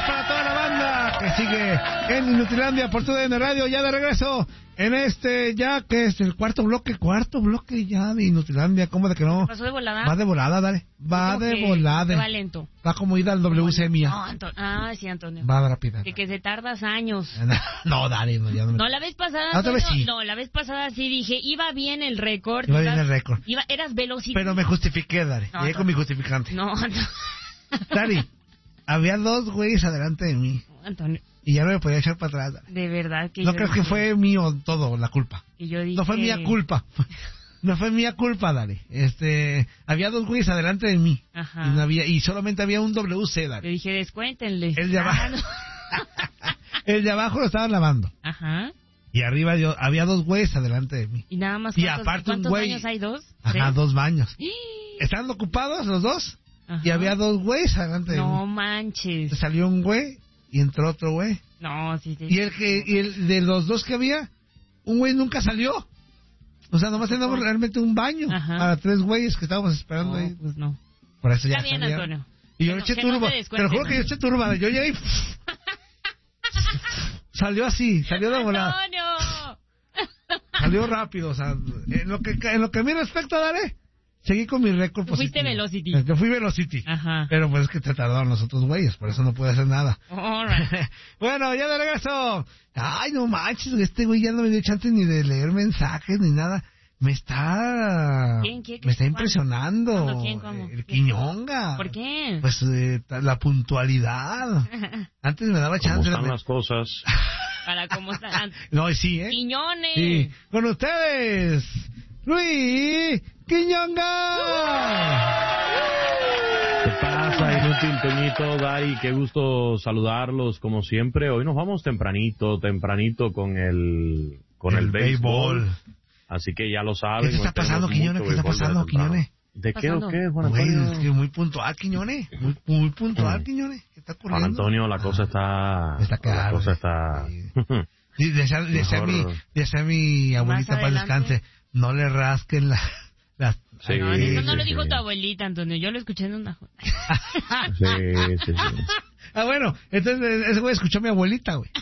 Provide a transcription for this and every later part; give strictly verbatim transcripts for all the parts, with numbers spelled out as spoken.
para toda la banda que sigue en Inutilandia por T U D N Radio. Ya de regreso en este, ya que es el cuarto bloque, cuarto bloque ya de Inutilandia. ¿Cómo de que no? ¿Pasó de volada? Va de volada, dale. Va de que, volada. que va lento. Va como ida al W C mía. No, Anto- ah, sí, Antonio. Va rápida. Que, que se tardas años. No, dale, no, ya no me... No, la vez pasada, La otra vez Antonio, sí. no, la vez pasada sí dije, iba bien el récord. Iba bien ibas- el récord. Iba, eras velocity. Pero me justifiqué, Dari. No, Llegué no. con mi justificante. No, no. Dari, había dos güeyes adelante de mí. Antonio, Y ya no me podía echar para atrás, Dari. de verdad que No yo creo dije, que fue mío todo, la culpa. que yo dije, No fue mía culpa. No fue mía culpa, Dari. Este, había dos güeyes adelante de mí. Ajá. Y, no había, y solamente había un W C, Yo Dari. dije, descuéntenle. El de Ah, abajo. no. El de abajo lo estaban lavando. Ajá. Y arriba yo, había dos güeyes adelante de mí. Y nada más, Y ¿cuántos, aparte un ¿cuántos güey- años hay? ¿Dos? Ajá, ¿Tres? dos baños. Estaban ocupados los dos. Ajá. Y había dos güeyes adelante de No mí. manches. Salió un güey y entró otro güey. No, sí, sí. Y el que, y el de los dos que había, un güey nunca salió. O sea, nomás teníamos realmente un baño Ajá. para tres güeyes que estábamos esperando No, ahí. pues no. Por eso ya Está bien, salieron. Antonio. Y yo Que le no- eché que no turba. te Te descuenten, lo juro que yo eché turba. Yo llegué y... Salió así, salió de volada. ¡Antonio! Salió rápido, o sea, en lo que, en lo que a mí respecta, dale, seguí con mi récord Tú fuiste positivo. Velocity. Yo fui Velocity. Ajá. Pero pues es que te tardaron los otros güeyes, por eso no pude hacer nada. All right. Bueno, ya de regreso. Ay, no manches, este güey ya no me dio chance ni de leer mensajes ni nada. Me está... ¿Quién? ¿Quién? Me está ¿Cuándo? impresionando. ¿Cuándo? ¿Quién? ¿Cómo? El ¿Quién? Quiñonga. ¿Por qué? Pues eh, la puntualidad. Antes me daba ¿Cómo chance. están de- las cosas? Para cómo están. No, sí, ¿eh? Quiñones. Sí. Con ustedes, Luis Quiñonga. ¿Qué pasa, inútil Toñito, Dari? Qué gusto saludarlos como siempre. Hoy nos vamos tempranito, tempranito con el con el, El béisbol. béisbol. Así que ya lo saben. ¿Qué te está hoy tenemos pasando, mucho Quiñones? ¿Qué está béisbol pasando, desde temprano. Quiñones? ¿De qué pasando? o qué, Juan Güey, Antonio? es que muy puntual, Quiñones. Muy, muy puntual, Quiñones. ¿Qué está ocurriendo? Juan Antonio, la cosa está... Está claro, la cosa güey. está... Sí. Sí, decía, decía, Mejor- mi, decía mi abuelita para el adelante. descanse, no le rasquen la... las... Sí, No, eso no sí, lo dijo sí. tu abuelita, Antonio. Yo lo escuché en una... Sí, sí, sí. Ah, bueno, entonces ese güey escuchó a mi abuelita, güey.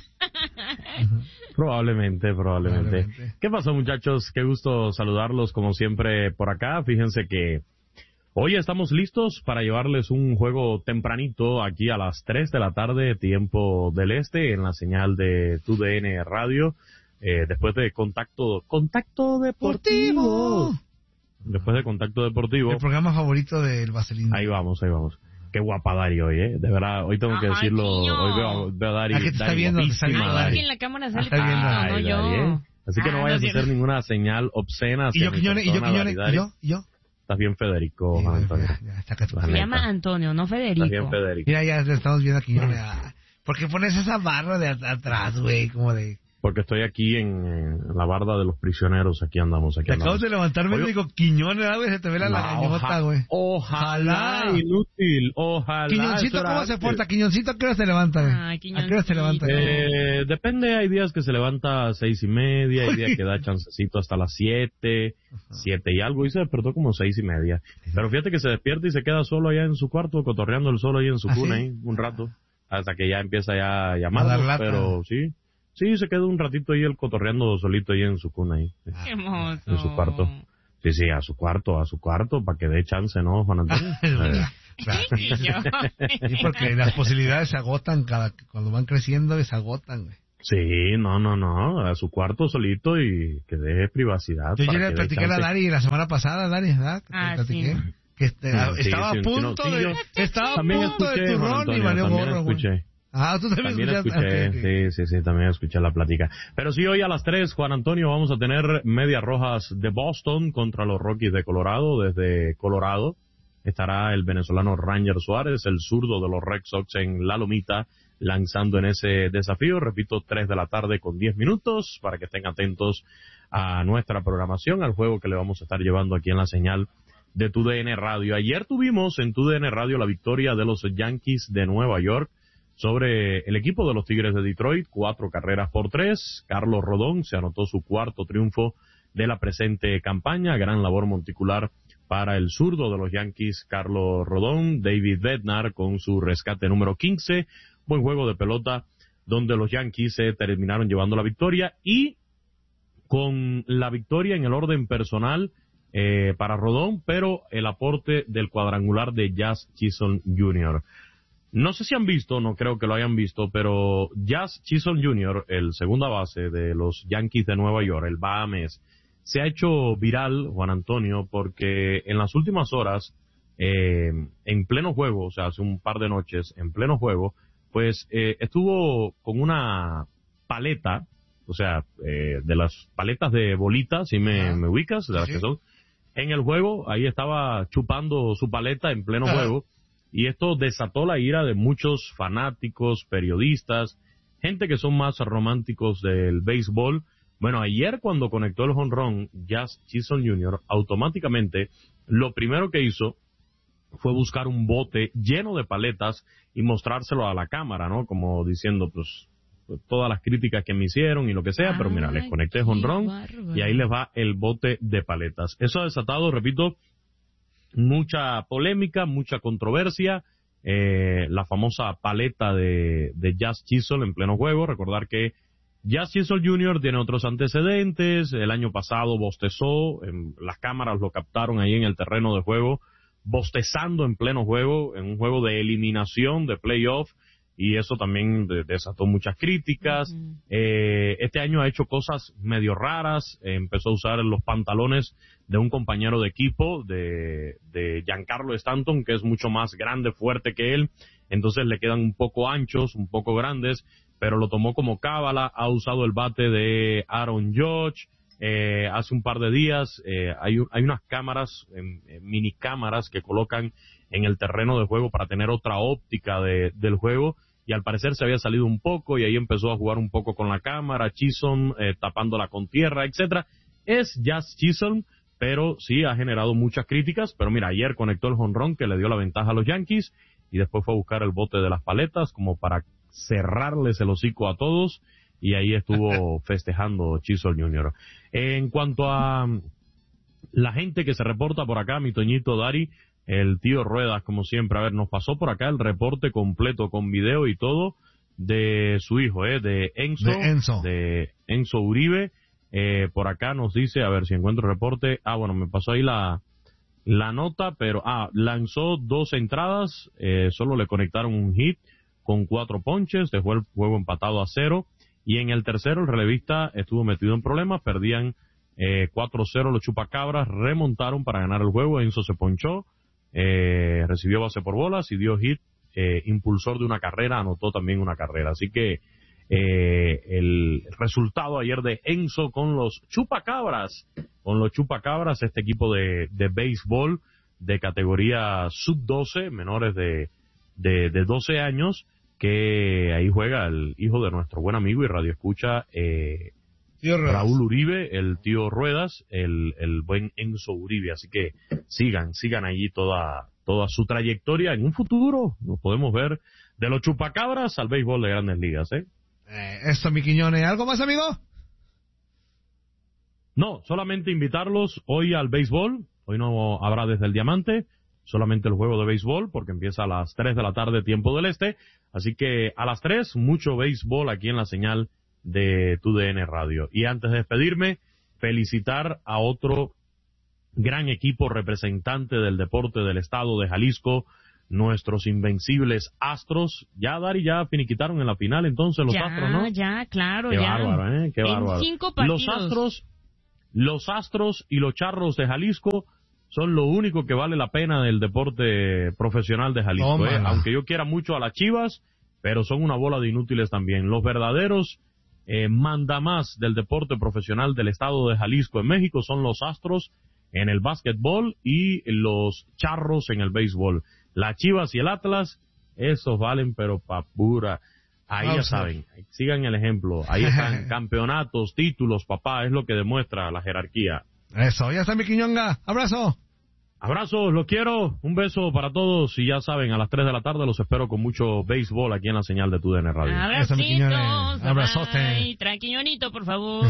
Probablemente, probablemente, Probablemente. ¿Qué pasó, muchachos? Qué gusto saludarlos como siempre por acá. Fíjense que hoy estamos listos para llevarles un juego tempranito aquí a las tres de la tarde, tiempo del este, en la señal de T U D N Radio. Eh, después de contacto, contacto deportivo. Deportivo. Después de contacto deportivo. El programa favorito del Vaselino. Ahí vamos, ahí vamos. Qué guapa Dari hoy, ¿eh? De verdad, hoy tengo que Ay, decirlo. niño. Hoy veo, veo a Dari. Ah, que te está Dari viendo, te está guapísima, viendo, Ay, Dari. es que en la cámara sale Está viendo. poquito, Ay, no Dari, yo. ¿eh? Así que no Ah, vayas no, a hacer sí. ninguna señal obscena Y hacia yo, mi Quiñones, y yo, persona, Quiñones, Dari, y Dari. yo, y yo. Estás bien Federico, Sí, Juan güey, Antonio. ya, ya, saca tu- La Se neta. llama Antonio, no Estás bien Federico. Federico. Mira, ya le estamos viendo a Quiñones. ah, ¿Por qué pones esa barra de at- atrás, güey? Como de... Porque estoy aquí en, en la barda de los prisioneros. Aquí andamos, aquí Te acabas andamos. de levantarme y Oye, digo, Quiñones, ah, güey, se te ve la no, lagañota, oja- güey. Ojalá, Ojalá. inútil, ojalá. Quiñoncito, eso era ¿cómo se antes. porta? Quiñoncito, ¿a qué hora se levanta, güey? Ay, ¿A qué hora se levanta? Quiñoncito. Eh, depende, hay días que se levanta a seis y media, hay días que da chancecito hasta las siete, siete y algo, y se despertó como seis y media. Pero fíjate que se despierta y se queda solo allá en su cuarto, cotorreando el solo ahí en su ¿Ah, cuna, sí? ahí, un rato, hasta que ya empieza ya a A llamarnos, dar lata. pero sí, sí, se queda un ratito ahí el cotorreando solito ahí en su cuna ahí, Qué hermoso. en su cuarto. Sí, sí, a su cuarto, a su cuarto, para que dé chance, ¿no, Juan Antonio? Es verdad. Eh, Claro. Y yo. Sí, porque las posibilidades se agotan cada cuando van creciendo, se agotan, güey. Sí, no, no, no, a su cuarto solito y que dé privacidad. Yo para ya le que dé platiqué a la chance. Dari la semana pasada, Dari, ¿verdad? Que te Ah, platiqué. sí. Que este, Sí, estaba sí, a sí, punto sí, de, yo estaba a También punto escuché, de Juan turrón y Antonio, valió también gorro, güey. escuché. Ah, tú también, También escuchaste. escuché, Ok, ok. sí, sí, sí, también escuché la plática. Pero sí, hoy a las tres, Juan Antonio, vamos a tener Medias Rojas de Boston contra los Rockies de Colorado. Desde Colorado estará el venezolano Ranger Suárez, el zurdo de los Red Sox en La Lomita, lanzando en ese desafío. Repito, tres de la tarde con diez minutos, para que estén atentos a nuestra programación, al juego que le vamos a estar llevando aquí en la señal de T U D N Radio. Ayer tuvimos en T U D N Radio la victoria de los Yankees de Nueva York sobre el equipo de los Tigres de Detroit, cuatro carreras por tres. Carlos Rodón se anotó su cuarto triunfo de la presente campaña, gran labor monticular para el zurdo de los Yankees, Carlos Rodón. David Bednar con su rescate número quince. buen juego de pelota donde los Yankees se terminaron llevando la victoria y con la victoria en el orden personal eh, para Rodón, pero el aporte del cuadrangular de Jazz Chisholm junior No sé si han visto, no creo que lo hayan visto, pero Jazz Chisholm junior, el segunda base de los Yankees de Nueva York, el Bahames, se ha hecho viral, Juan Antonio, porque en las últimas horas, eh, en pleno juego, o sea, hace un par de noches, en pleno juego, pues eh, estuvo con una paleta, o sea, eh, de las paletas de bolitas, si me, ah, me ubicas, de las sí. que son, en el juego, ahí estaba chupando su paleta en pleno ah. juego, y esto desató la ira de muchos fanáticos, periodistas, gente que son más románticos del béisbol. Bueno, ayer cuando conectó el jonrón Jazz Chisholm junior, automáticamente lo primero que hizo fue buscar un bote lleno de paletas y mostrárselo a la cámara, ¿no? Como diciendo, pues, todas las críticas que me hicieron y lo que sea, Ay, pero mira, les conecté jonrón y ahí les va el bote de paletas. Eso ha desatado, repito, mucha polémica, mucha controversia, eh, la famosa paleta de, de Jazz Chisholm en pleno juego. Recordar que Jazz Chisholm junior tiene otros antecedentes, el año pasado bostezó, en, las cámaras lo captaron ahí en el terreno de juego, bostezando en pleno juego, en un juego de eliminación, de playoff, y eso también de, desató muchas críticas. Uh-huh. Eh, este año ha hecho cosas medio raras, eh, empezó a usar los pantalones de un compañero de equipo, de, de Giancarlo Stanton, que es mucho más grande, fuerte que él, entonces le quedan un poco anchos, un poco grandes, pero lo tomó como cábala. Ha usado el bate de Aaron Judge. Eh, hace un par de días eh, hay, hay unas cámaras, eh, mini cámaras que colocan en el terreno de juego para tener otra óptica de, del juego, y al parecer se había salido un poco y ahí empezó a jugar un poco con la cámara, Chisholm eh, tapándola con tierra, etcétera. Es Jazz Chisholm, pero sí ha generado muchas críticas. Pero mira, ayer conectó el jonrón que le dio la ventaja a los Yankees y después fue a buscar el bote de las paletas como para cerrarles el hocico a todos, y ahí estuvo festejando Chisholm junior En cuanto a la gente que se reporta por acá, mi Toñito Dari, el tío Ruedas, como siempre, a ver, nos pasó por acá el reporte completo con video y todo de su hijo, eh, de Enzo, de Enzo, de Enzo Uribe. Eh, por acá nos dice, a ver si encuentro el reporte. Ah, bueno, me pasó ahí la la nota, pero ah, lanzó dos entradas, eh, solo le conectaron un hit con cuatro ponches, dejó el juego empatado a cero, y en el tercero el relevista estuvo metido en problemas, perdían eh, cuatro cero los Chupacabras, remontaron para ganar el juego. Enzo se ponchó, eh, recibió base por bolas y dio hit, eh, impulsor de una carrera, anotó también una carrera, así que eh, el resultado ayer de Enzo con los Chupacabras, con los Chupacabras, este equipo de, de béisbol de categoría sub doce, menores de, de, de doce años, que ahí juega el hijo de nuestro buen amigo y radioescucha, eh, Raúl Uribe, el tío Ruedas, el, el buen Enzo Uribe. Así que sigan, sigan allí toda, toda su trayectoria. En un futuro nos podemos ver de los Chupacabras al béisbol de Grandes Ligas, ¿eh? eh eso, mi Quiñones. ¿Algo más, amigo? No, solamente invitarlos hoy al béisbol. Hoy no habrá desde el Diamante, solamente el juego de béisbol, porque empieza a las tres de la tarde, tiempo del este. Así que a las tres, mucho béisbol aquí en la señal de T U D N Radio. Y antes de despedirme, felicitar a otro gran equipo representante del deporte del estado de Jalisco, nuestros invencibles Astros. Ya, Dari, ya finiquitaron en la final entonces los ya, Astros, ¿no? Ya, claro, Qué ya. bárbaro, ¿eh? Qué en bárbaro. Cinco partidos. Los Astros, los Astros y los Charros de Jalisco son lo único que vale la pena del deporte profesional de Jalisco, ¿eh? Aunque yo quiera mucho a las Chivas, pero son una bola de inútiles también. Los verdaderos eh, mandamás del deporte profesional del estado de Jalisco en México son los Astros en el básquetbol y los Charros en el béisbol. Las Chivas y el Atlas, esos valen pero pa' pura. Ahí ya saben, sigan el ejemplo. Ahí están campeonatos, títulos, papá, es lo que demuestra la jerarquía. Eso, ya está mi Quiñonga. Abrazo. Abrazos, los quiero. Un beso para todos. Y ya saben, a las tres de la tarde los espero con mucho béisbol aquí en la señal de T U D N Radio. Abracitos. Abrazote. Ay, tranquilonito, por favor.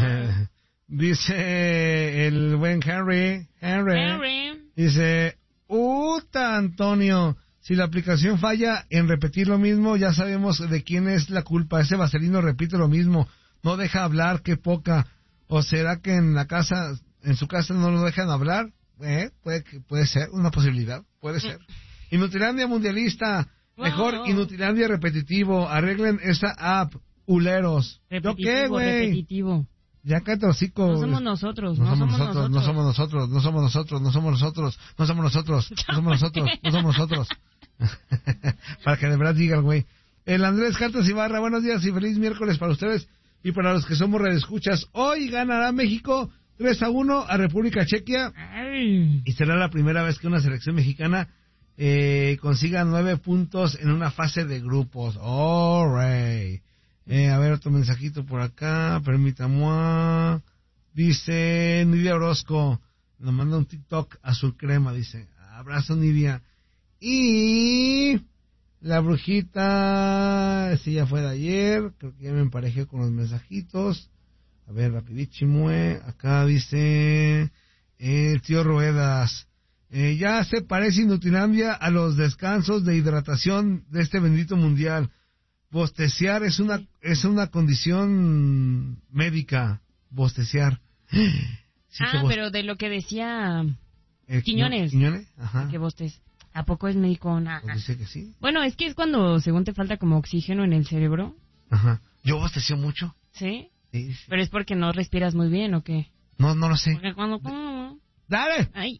Dice el buen Henry, Henry, Henry. dice, Uta, Antonio, Si la aplicación falla en repetir lo mismo, ya sabemos de quién es la culpa. Ese vaselino repite lo mismo, no deja hablar, qué poca. ¿O será que en la casa, en su casa no lo dejan hablar? Eh, puede, puede ser, una posibilidad, puede ser. Inutilandia mundialista, mejor wow. Inutilandia repetitivo, arreglen esa app, uleros. Repetitivo, ¿Yo qué, güey? repetitivo. Ya cállate los hocico. No somos nosotros, no, no somos somos nosotros, nosotros. no somos nosotros, no somos nosotros, no somos nosotros, no somos nosotros, no somos nosotros, no somos nosotros. Para que de verdad diga el güey. El Andrés Cartas Ibarra, buenos días y feliz miércoles para ustedes y para los que somos redescuchas. Hoy ganará México tres a uno a República Chequia. Ay. Y será la primera vez que una selección mexicana eh, consiga nueve puntos en una fase de grupos. All right. Eh, a ver, otro mensajito por acá, permítame. Dice Nidia Orozco, nos manda un TikTok azul crema, dice, abrazo Nidia. Y la brujita, sí, ya fue de ayer, creo que ya me emparejé con los mensajitos. A ver, rapidísimo, eh. Acá dice eh, el tío Ruedas, eh, ya se parece Inutilandia a los descansos de hidratación de este bendito mundial. Bosteciar es una es una condición médica, bosteciar. Sí, ah, boste... pero de lo que decía eh, Quiñones. Quiñones, ajá. Que bostes. ¿A poco es médico? Nah, pues dice que sí. Bueno, es que es cuando según te falta como oxígeno en el cerebro. Ajá. Yo bostecio mucho. ¿Sí? Sí, sí. Pero es porque no respiras muy bien, ¿o qué? No, no lo sé. Porque cuando... ¡Dale! ¡Ay!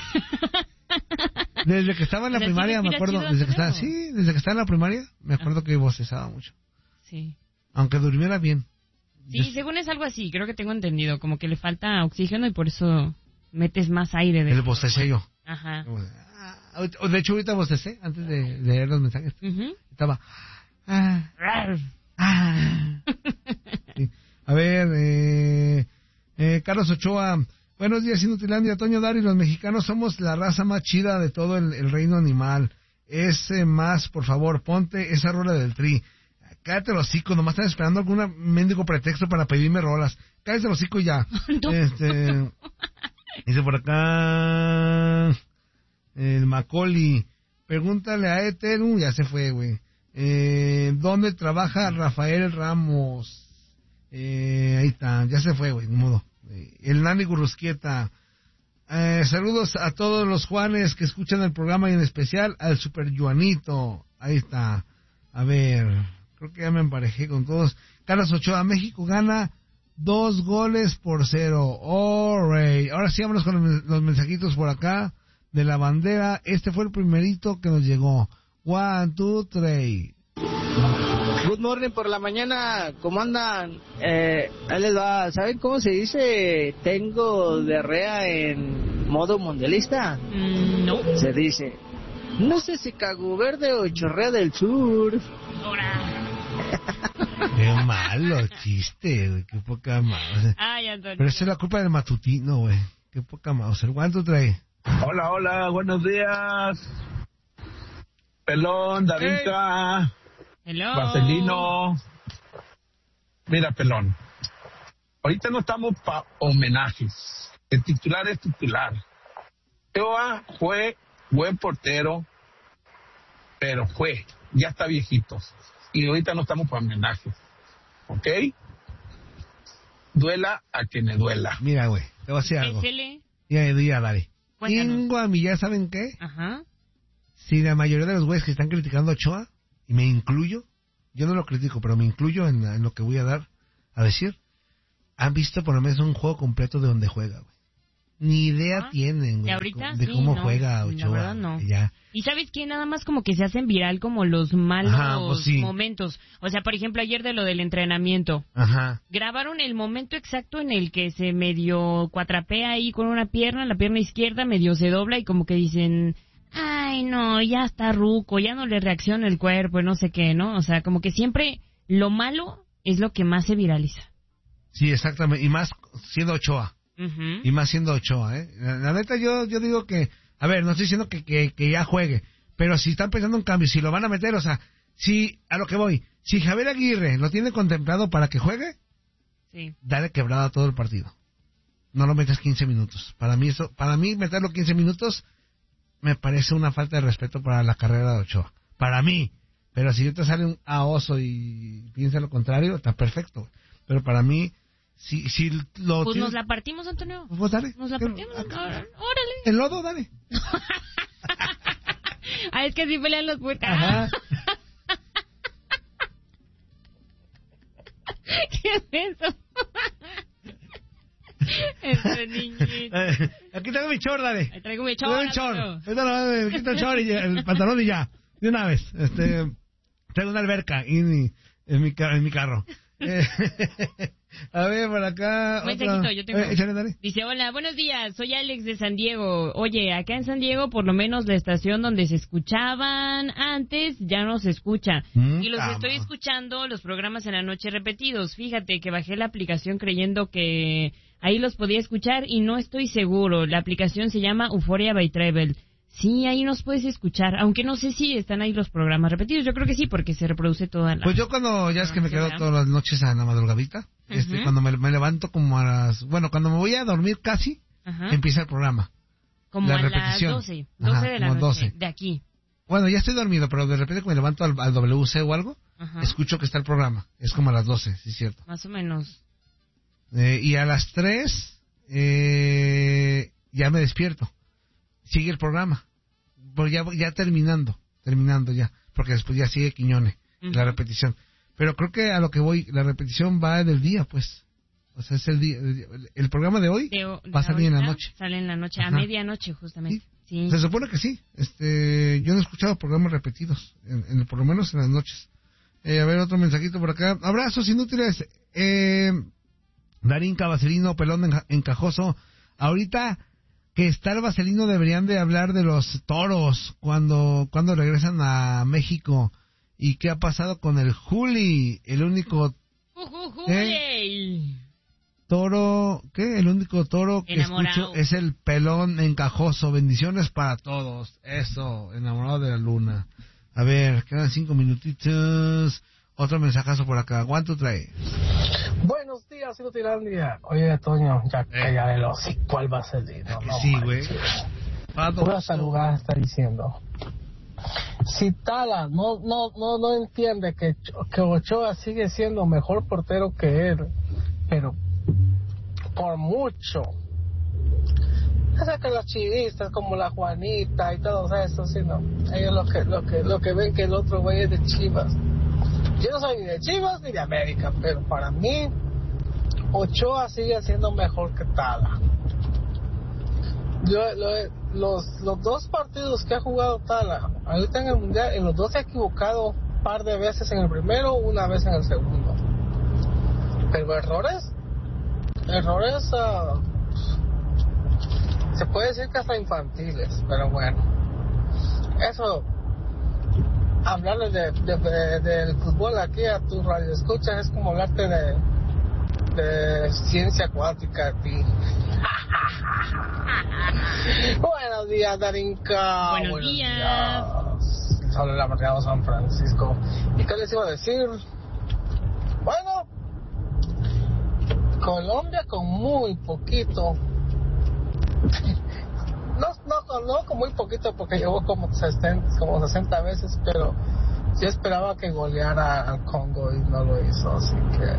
Desde que estaba en la Pero primaria, sí me acuerdo, desde que estaba, sí, desde que estaba en la primaria, me acuerdo ah. que bostezaba mucho. Sí. Aunque durmiera bien. Sí, Yo... según es algo así, creo que tengo entendido, como que le falta oxígeno y por eso metes más aire. De el bostecé yo. Ajá. De hecho, ahorita bostecé, antes de leer los mensajes. Uh-huh. Estaba... Ah, ah. Sí. A ver, eh, eh, Carlos Ochoa... Buenos días, Inutilandia. Toño Dari, los mexicanos somos la raza más chida de todo el, el reino animal. Ese más, por favor, ponte esa rola del Tri. Cállate los hocico, nomás están esperando algún mendigo pretexto para pedirme rolas. Cállate los hocico ya. No. Este, dice por acá el Macaulay. Pregúntale a Eteru, ya se fue, güey. Eh, ¿Dónde trabaja Rafael Ramos? Eh, ahí está, ya se fue, güey, ni modo. El Nani Gurrusquieta. Eh, saludos a todos los Juanes que escuchan el programa y en especial al Super Juanito. Ahí está. A ver, creo que ya me emparejé con todos. Carlos Ochoa, México gana dos goles por cero. All right. Ahora sí, vámonos con los mensajitos por acá de la bandera. Este fue el primerito que nos llegó. One, two, three. Good morning por la mañana, ¿cómo andan? Eh, ahí les va, ¿saben cómo se dice tengo diarrea en modo mundialista? Mm, no. Se dice, no sé si Cago Verde o Chorrea del Sur. Ahora. Qué malo chiste, güey, qué poca mouse. Ay, Antonio. Pero eso es la culpa del matutino, güey, qué poca mouse. ¿Cuánto trae? Hola, hola, buenos días. Pelón, Darinka. Hey. Hello. Vaselino. Mira, Pelón. Ahorita no estamos para homenajes. El titular es titular. Ochoa fue buen portero, pero fue. Ya está viejito. Y ahorita no estamos para homenajes. ¿Ok? Duela a quien le duela. Mira, güey, te voy a decir algo. Ya, ya, dale. Tengo a mí, ¿ya saben qué? Ajá. Si la mayoría de los güeyes que están criticando a Ochoa, y me incluyo, yo no lo critico, pero me incluyo en, en lo que voy a dar a decir, han visto por lo menos un juego completo de donde juega, güey. Ni idea ah, tienen, güey, ¿de, ahorita? de Sí, cómo no, juega Ochoa. La verdad no. Ya. Y ¿sabes qué? Nada más como que se hacen viral como los malos Ajá, pues sí. momentos. O sea, por ejemplo, ayer de lo del entrenamiento. Ajá. Grabaron el momento exacto en el que se medio cuatrapea ahí con una pierna, la pierna izquierda medio se dobla y como que dicen... Ay, no, ya está ruco, ya no le reacciona el cuerpo, no sé qué, ¿no? O sea, como que siempre lo malo es lo que más se viraliza. Sí, exactamente, y más siendo Ochoa. Uh-huh. Y más siendo Ochoa, ¿eh? La, la neta, yo yo digo que, a ver, no estoy diciendo que, que, que ya juegue, pero si están pensando en cambio, si lo van a meter, o sea, si, a lo que voy, si Javier Aguirre lo tiene contemplado para que juegue, sí. Dale quebrada todo el partido. No lo metes quince minutos. Para mí, eso, para mí meterlo quince minutos... me parece una falta de respeto para la carrera de Ochoa. Para mí. Pero si yo te sale un a oso y piensa lo contrario, está perfecto. Pero para mí, si, si lo... Pues tienes... nos la partimos, Antonio. Pues dale. Nos la partimos, Antonio. Órale. El lodo, dale. Ah, es que sí pelean los putas. Ajá. ¿Qué es eso? Eso, niñito. Aquí tengo mi short, dale. Ahí traigo mi Traigo short. mi short. Antonio. Ahorita me quito el short y el pantalón y ya. De una vez. Este, traigo una alberca y mi, en, mi, ca- en mi carro. Eh, a ver, por acá. Un otra. mensajito, yo tengo. Eh, échale, dale. Dice, hola, buenos días, soy Alex de San Diego. Oye, acá en San Diego, por lo menos la estación donde se escuchaban antes ya no se escucha. Mm, y los ah, estoy ma. escuchando los programas en la noche repetidos. Fíjate que bajé la aplicación creyendo que ahí los podía escuchar y no estoy seguro. La aplicación se llama Euphoria by Travel. Sí, ahí nos puedes escuchar, aunque no sé si están ahí los programas repetidos. Yo creo que sí, porque se reproduce toda la... Pues yo cuando, ya es que me Sí, quedo ¿verdad? todas las noches a la madrugadita, este, Ujú. cuando me, me levanto como a las, bueno, cuando me voy a dormir casi, Ajá. empieza el programa. Como la a repetición. las doce, doce Ajá, de la como noche, doce. de aquí. Bueno, ya estoy dormido, pero de repente cuando me levanto al, al W C o algo, Ajá. escucho que está el programa. Es como a las doce, sí es cierto. Más o menos. Eh, y a las tres, eh, ya me despierto. Sigue el programa. Pues ya, ya terminando, terminando ya. Porque después ya sigue Quiñone, Ujú. la repetición. Pero creo que a lo que voy, la repetición va del día, pues. O sea, es el día. El, el programa de hoy De, de va a salir en la ahorita noche. Sale en la noche, a Ajá. medianoche justamente. Sí. Se supone que sí. Este, yo no he escuchado programas repetidos, en, en- por lo menos en las noches. Eh, a ver, otro mensajito por acá. Abrazos inútiles. Eh, Darinka, Vaselino, Pelón enja- Encajoso. Ahorita que está el Vaselino deberían de hablar de los toros cuando, cuando regresan a México. ¿Y qué ha pasado con el Juli? El único Ujujú, ¿Eh? yey. toro, ¿qué? El único toro que Enamorado. escucho es el Pelón Encajoso. Bendiciones para todos. Eso, enamorado de la luna. A ver, quedan cinco minutitos. Otro mensajazo por acá. One, two, three. Buenos días, Inutilandia. Oye, Toño, ya Eh. callaré el hocico. ¿Cuál va a ser? No, Que no sí, güey. manches. Pato. Pura saludada está diciendo. Si Tala no no no no entiende que, que Ochoa sigue siendo mejor portero que él, pero por mucho. Es que los chivistas como la Juanita y todos esos, sino ellos lo que lo que lo que ven que el otro güey es de Chivas. Yo no soy ni de Chivas ni de América, pero para mí Ochoa sigue siendo mejor que Tala. Yo, lo- los, los dos partidos que ha jugado Tala, ahorita en el mundial, en los dos se ha equivocado un par de veces en el primero, una vez en el segundo. Pero errores, errores, uh, se puede decir que hasta infantiles, pero bueno. Eso, hablarle de, de, de- del fútbol aquí a tu radio escucha es como hablarte de, de ciencia cuántica a ti. Buenos días, Darinka. Buenos días. días. Sobre la Barriada de San Francisco. ¿Y qué les iba a decir? Bueno, Colombia con muy poquito. No, no, no con muy poquito porque llegó como sesenta, como sesenta veces, pero yo esperaba que goleara al Congo y no lo hizo, así que...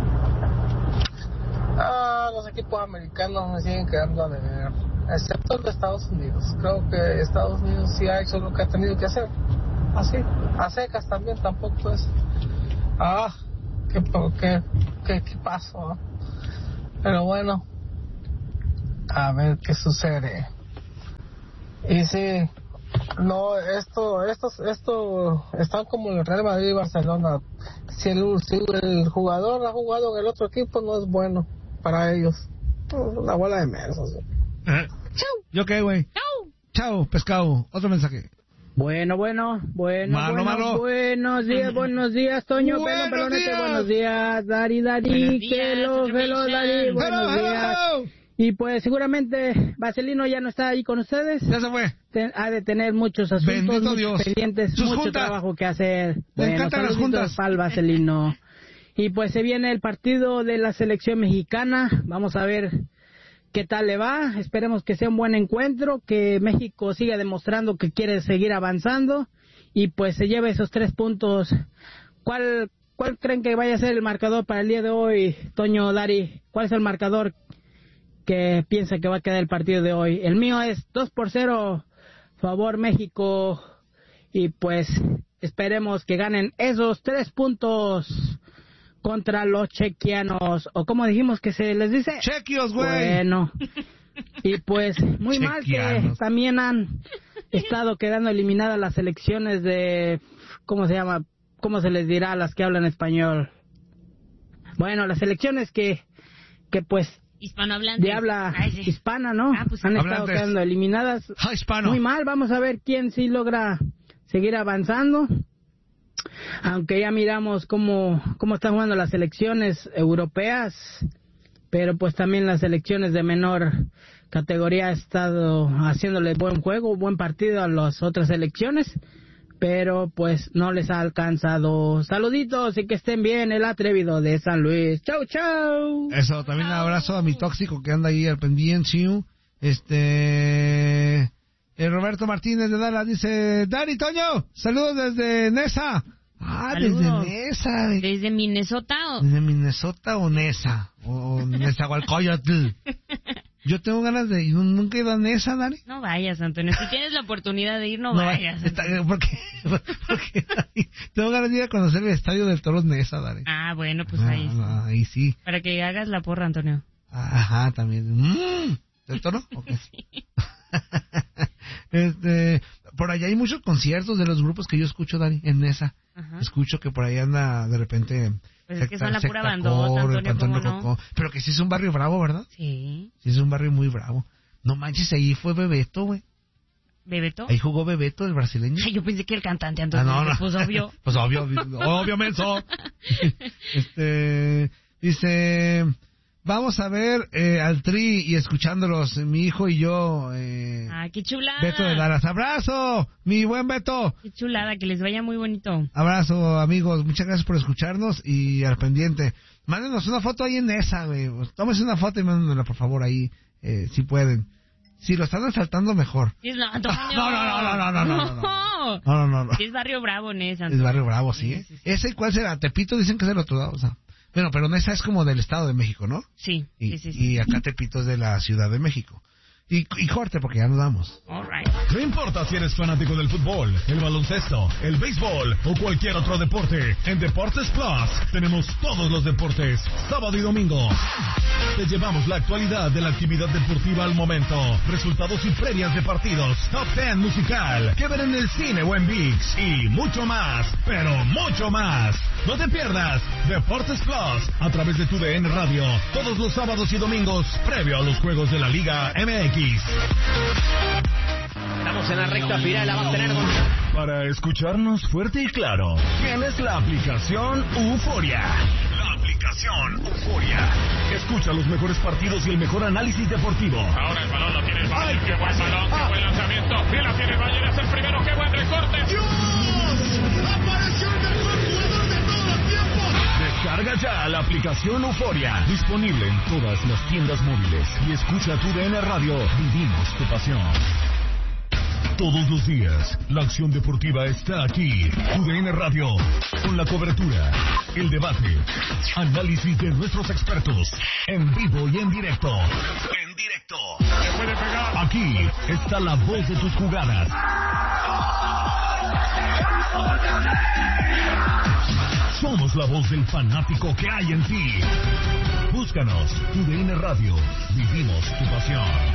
Ah, los equipos americanos me siguen quedando a deber, excepto el de Estados Unidos. Creo que Estados Unidos sí ha hecho lo que ha tenido que hacer. Así, a secas también, tampoco es. Ah, qué, qué, qué, qué pasó. Pero bueno, a ver qué sucede. Y sí, no, esto, estos, esto, están como el Real Madrid y Barcelona. Si el, si el jugador ha jugado en el otro equipo, no es bueno para ellos. Una bola de mensos. Eh. ¿Yo qué, güey? ¡Chau! Chao, pescado. Otro mensaje. Bueno, bueno, bueno, Malo, bueno, malo. buenos días, buenos días, Toño, Buenos Pelón, Pelonete, días. buenos días, Dari, Dari, Buenos días, Hello, hello, Dari, buenos Hello, días. hello. Y pues seguramente Vaselino ya no está ahí con ustedes, Ya se fue. Te- ha de tener muchos asuntos, Bendito muchos Dios. pendientes, Sus mucho juntas. trabajo que hacer. Le Bueno, encantan las saluditos juntas. pa'l Vaselino. Y pues se viene el partido de la selección mexicana, vamos a ver qué tal le va. Esperemos que sea un buen encuentro, que México siga demostrando que quiere seguir avanzando y pues se lleve esos tres puntos. ¿Cuál, cuál creen que vaya a ser el marcador para el día de hoy, Toño, Dari? ¿Cuál es el marcador que piensa que va a quedar el partido de hoy? El mío es dos por cero, favor México, y pues esperemos que ganen esos tres puntos contra los chequianos, o como dijimos que se les dice, chequios, güey. Bueno, y pues muy mal que también han estado quedando eliminadas las selecciones de, ¿cómo se llama? ¿Cómo se les dirá a las que hablan español? Bueno, las selecciones que, que pues hispanohablantes de habla Ay, sí. hispana, ¿no? Ah, pues, han hablantes. estado quedando eliminadas. Ah, hispano. Muy mal, vamos a ver quién sí logra seguir avanzando. Aunque ya miramos cómo, cómo están jugando las selecciones europeas, pero pues también las selecciones de menor categoría han estado haciéndole buen juego, buen partido a las otras selecciones, pero pues no les ha alcanzado. Saluditos y que estén bien, el atrevido de San Luis. Chau, chau. Eso, también un abrazo a mi tóxico que anda ahí al pendiente. Este... El Roberto Martínez de Dallas dice, Dari, Toño, saludos desde Nesa. Ah, Saludos. desde Nesa. De... ¿Desde Minnesota o...? ¿Desde Minnesota o Nesa? O Nezahualcóyotl. Yo tengo ganas de ir, nunca he ido a Nesa, Dari. No vayas, Antonio. Si tienes la oportunidad de ir, no, No, vayas. está, porque, porque Dari, tengo ganas de ir a conocer el estadio del Toros Nesa, Dari. Ah, bueno, pues Ah, ahí sí. no, ahí sí. Para que hagas la porra, Antonio. Ajá, también. Mm, ¿del Toro? Okay. Este, por allá hay muchos conciertos de los grupos que yo escucho, Dani, en Nesa. Ajá. Escucho que por ahí anda de repente. Pues es que son la Secta pura Core, bandota, Antonio, Pantón ¿cómo no? Rococó. Pero que sí es un barrio bravo, ¿verdad? Sí. Sí es un barrio muy bravo. No manches, ahí fue Bebeto, güey. ¿Bebeto? Ahí jugó Bebeto, el brasileño. Ay, yo pensé que el cantante, Antonio. Ah, no, no. Pues obvio. Pues obvio, obvio, menso. Este, dice, vamos a ver eh, al Tri y escuchándolos, mi hijo y yo. Eh, Ah, qué chulada. Beto de Dallas. ¡Abrazo! Mi buen Beto. Qué chulada, que les vaya muy bonito. Abrazo, amigos. Muchas gracias por escucharnos y al pendiente. Mándenos una foto ahí en esa, güey. Tómense una foto y mándenla, por favor, ahí, eh, si pueden. Si lo están asaltando, mejor. Sí, no, Antonio. No, no, no, no, no, no, no, no. No, no, no, no. Sí, es Barrio Bravo, Nesa. Es Barrio Bravo, sí, ¿eh? Sí, sí, sí. ¿Ese cuál será? Tepito dicen que es del otro lado, o sea. Bueno, pero esa es como del Estado de México, ¿no? Sí, Y, sí, sí, sí. y acá Tepito es de la Ciudad de México. Y, y corte, porque ya nos damos. All right. No importa si eres fanático del fútbol, el baloncesto, el béisbol o cualquier otro deporte, en Deportes Plus tenemos todos los deportes, sábado y domingo. Te llevamos la actualidad de la actividad deportiva al momento, resultados y previas de partidos, top ten musical, que ver en el cine o en ViX y mucho más, pero mucho más. No te pierdas Deportes Plus a través de tu D N Radio, todos los sábados y domingos, previo a los juegos de la Liga M X. Estamos en la recta final, la va a tener Gonzalo. Para escucharnos fuerte y claro, tienes la aplicación Euforia. La aplicación Euforia. Escucha los mejores partidos y el mejor análisis deportivo. Ahora el balón lo tiene el Bayern. Qué buen balón, qué buen lanzamiento. Y la tiene el Bayern, es el primero, qué buen recorte. ¡Dios! ¡Apareció el mejor jugador de todos los tiempos! Descarga ya la aplicación Euforia. Disponible en todas las tiendas móviles. Y escucha tu D N Radio. Vivimos tu pasión. Todos los días, la acción deportiva está aquí. U D N Radio, con la cobertura, el debate, análisis de nuestros expertos, en vivo y en directo. En directo. Se puede pegar. Aquí está la voz de tus jugadas. Somos la voz del fanático que hay en ti. Búscanos, U D N Radio. Vivimos tu pasión.